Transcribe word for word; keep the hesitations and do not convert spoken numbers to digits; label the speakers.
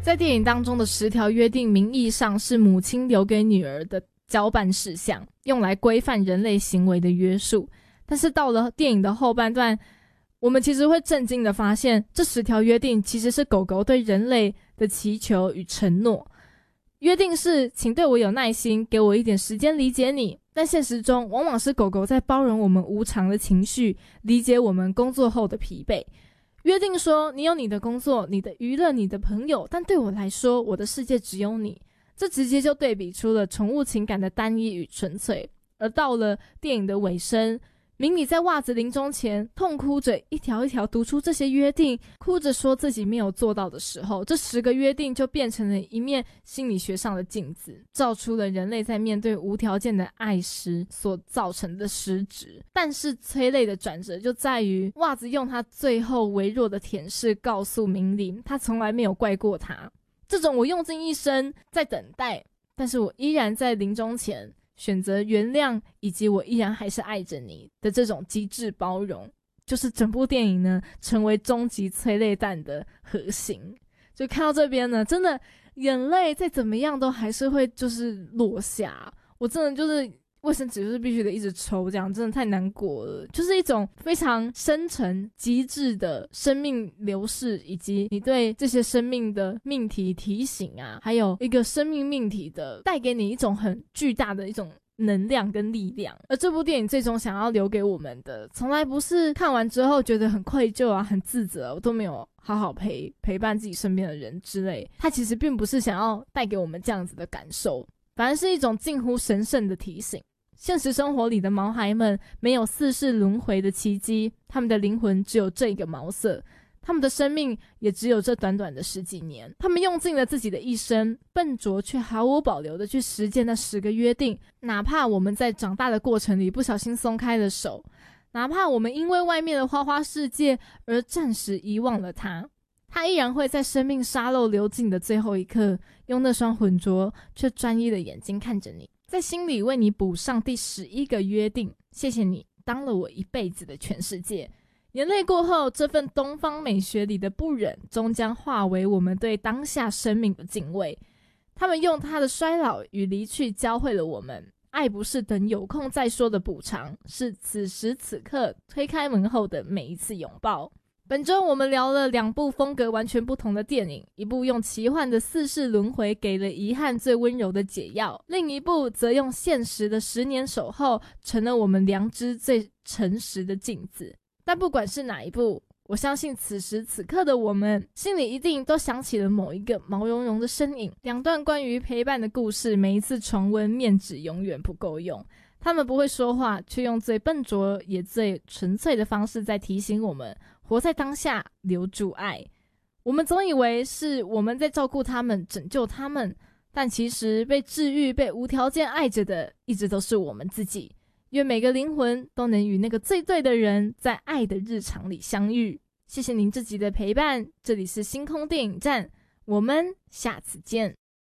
Speaker 1: 在电影当中的十条约定名义上是母亲留给女儿的交办事项，用来规范人类行为的约束。但是到了电影的后半段，我们其实会震惊的发现，这十条约定其实是狗狗对人类的祈求与承诺。约定是请对我有耐心，给我一点时间理解你，但现实中往往是狗狗在包容我们无常的情绪，理解我们工作后的疲惫。约定说你有你的工作，你的娱乐，你的朋友，但对我来说，我的世界只有你。这直接就对比出了宠物情感的单一与纯粹。而到了电影的尾声，明米在袜子临终前痛哭着一条一条读出这些约定，哭着说自己没有做到的时候，这十个约定就变成了一面心理学上的镜子，照出了人类在面对无条件的爱时所造成的失职。但是催泪的转折就在于，袜子用他最后微弱的舔舐告诉明里，他从来没有怪过他。这种我用尽一生在等待，但是我依然在临终前选择原谅，以及我依然还是爱着你的这种机智包容，就是整部电影呢成为终极催泪弹的核心。就看到这边呢，真的眼泪再怎么样都还是会就是落下，我真的就是卫生纸就是必须得一直抽，这样真的太难过了。就是一种非常深沉极致的生命流逝，以及你对这些生命的命题提醒啊，还有一个生命命题的带给你一种很巨大的一种能量跟力量。而这部电影最终想要留给我们的，从来不是看完之后觉得很愧疚啊，很自责，我都没有好好陪陪伴自己身边的人之类。它其实并不是想要带给我们这样子的感受，反而是一种近乎神圣的提醒。现实生活里的毛孩们没有四世轮回的奇迹，他们的灵魂只有这个毛色，他们的生命也只有这短短的十几年。他们用尽了自己的一生，笨拙却毫无保留地去实践那十个约定。哪怕我们在长大的过程里不小心松开了手，哪怕我们因为外面的花花世界而暂时遗忘了它，它依然会在生命沙漏流尽的最后一刻，用那双浑浊却专一的眼睛看着你，在心里为你补上第十一个约定。谢谢你当了我一辈子的全世界。眼泪过后，这份东方美学里的不忍终将化为我们对当下生命的敬畏。他们用他的衰老与离去教会了我们，爱不是等有空再说的补偿，是此时此刻推开门后的每一次拥抱。本周我们聊了两部风格完全不同的电影，一部用奇幻的四世轮回给了遗憾最温柔的解药，另一部则用现实的十年守候成了我们良知最诚实的镜子。但不管是哪一部，我相信此时此刻的我们心里一定都想起了某一个毛茸茸的身影。两段关于陪伴的故事，每一次重温面纸永远不够用，他们不会说话，却用最笨拙也最纯粹的方式在提醒我们活在当下，留住爱。我们总以为是我们在照顾他们，拯救他们，但其实被治愈被无条件爱着的一直都是我们自己。愿每个灵魂都能与那个最对的人在爱的日常里相遇。谢谢您这集的陪伴，这里是星空电影站，我们下次见。